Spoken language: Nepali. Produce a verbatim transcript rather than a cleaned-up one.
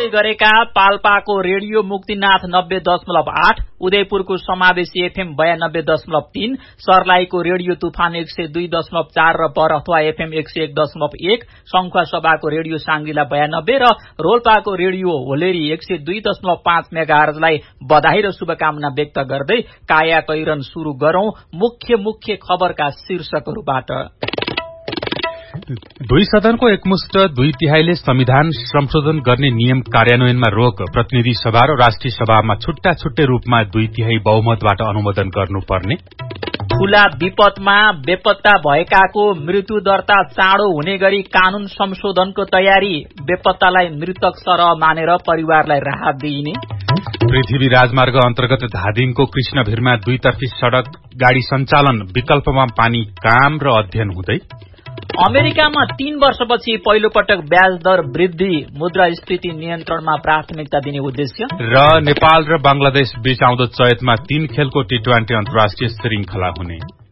गर्दै गरेका पाल्पाको रेडियो मुक्तिनाथ नब्बे दशमलव आठ, उदयपुरको समावेशी एफएम बयानब्बे दशमलव तीन, सर्लाहीको रेडियो तुफान एक सय दुई दशमलव चार र बरहथुवा एफएम एक सय एक दशमलव एक, शंखुवा सभाको रेडियो साङ्ग्रिला बयानब्बे र रोल्पाको रेडियो होलेरी एक सय दुई दशमलव पाँच मेगाहर्जलाई बधाई र शुभकामना व्यक्त गर्दै काया कैरन शुरू गरौं मुख्य मुख्य खबरका शीर्षकहरूबाट। दुई सदनको एकमुष्ट दुई तिहाईले संविधान संशोधन गर्ने नियम कार्यान्वयनमा रोक, प्रतिनिधि सभा र राष्ट्रिय सभामा छुट्टा छुट्टै रूपमा दुई तिहाई बहुमतबाट अनुमोदन गर्नुपर्ने, ठूला विपदमा बेपत्ता भएकाको मृत्यु दर्ता चाँडो हुने गरी कानून संशोधनको तयारी, बेपत्तालाई मृतक सरह मानेर परिवारलाई राहत दिइने, पृथ्वी राजमार्ग अन्तर्गत धादिङको कृष्णभिरमा दुईतर्फी सड़क गाड़ी सञ्चालन विकल्पमा पानी काम र अध्ययन हुँदै, अमेरिकामा तीन वर्षपछि पहिलो पटक ब्याज दर वृद्धि, मुद्रास्फीति नियन्त्रणमा प्राथमिकता दिने उद्देश्य, र नेपाल र बंगलादेश बीच आउँदो चैतमा तीन खेलको टी ट्वेन्टी अन्तर्राष्ट्रिय श्रृंखला हुने।